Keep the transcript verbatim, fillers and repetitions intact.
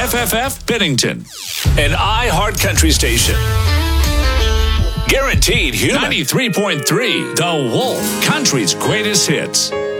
F F F Bennington, an iHeart Country station. Guaranteed human. ninety-three point three, The Wolf, country's greatest hits.